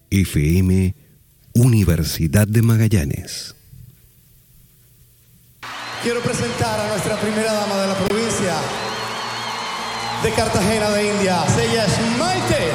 FM Universidad de Magallanes. Quiero presentar a nuestra primera dama de la provincia de Cartagena de Indias. Ella es Maite.